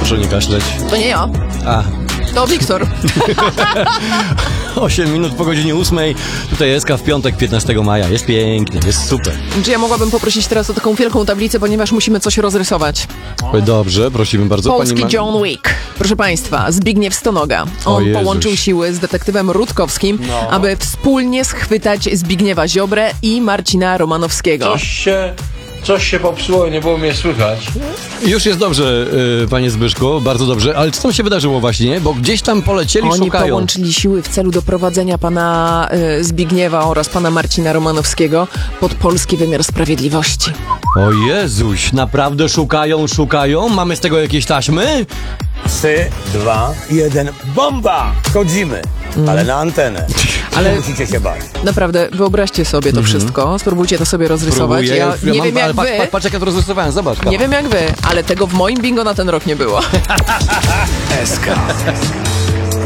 proszę nie kaszleć. To nie ja. A. To Wiktor. 8 minut po godzinie 8. Tutaj SK w piątek, 15 maja. Jest pięknie, jest super. Czy ja mogłabym poprosić teraz o taką wielką tablicę, ponieważ musimy coś rozrysować. Dobrze, prosimy bardzo. Polski John Wick. Proszę Państwa, Zbigniew Stonoga. On połączył siły z detektywem Rutkowskim, aby wspólnie schwytać Zbigniewa Ziobrę i Marcina Romanowskiego. Coś się popsuło, nie było mnie słychać. Już jest dobrze, panie Zbyszku, bardzo dobrze. Ale co tam się wydarzyło właśnie? Bo gdzieś tam polecieli, Oni szukają. połączyli siły w celu doprowadzenia pana Zbigniewa oraz pana Marcina Romanowskiego pod polski wymiar sprawiedliwości. O Jezuś, naprawdę szukają? Mamy z tego jakieś taśmy? 3, 2, 1, bomba! Wchodzimy, ale na antenę. Ale musicie się bać. Naprawdę, wyobraźcie sobie to wszystko. Spróbujcie to sobie rozrysować. Ja nie wiem jak wy. Patrz jak ja to rozrysowałem, zobacz. Nie wiem jak wy, ale tego w moim bingo na ten rok nie było. SK.